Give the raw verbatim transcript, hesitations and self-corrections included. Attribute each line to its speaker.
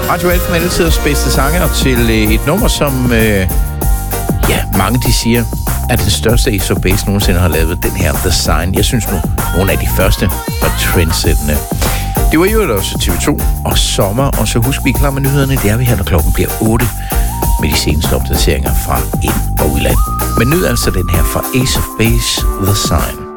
Speaker 1: Radio Elf med altid bedste sanger til øh, et nummer, som øh, ja, mange de siger, er den største Ace of Base nogensinde har lavet, den her The Sign. Jeg synes nu, nogle af de første var trendsættende. Det var jo også T V to og sommer, og så husk, vi er klar med nyhederne. Det er vi her, når klokken bliver otte, med de seneste opdateringer fra ind- og udland. Men nyd altså den her fra Ace of Base, The Sign.